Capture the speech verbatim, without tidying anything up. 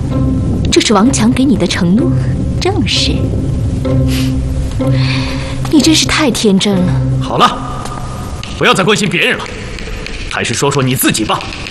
这是王强给你的承诺？正是。你真是太天真了。 好了，不要再关心别人了，还是说说你自己吧。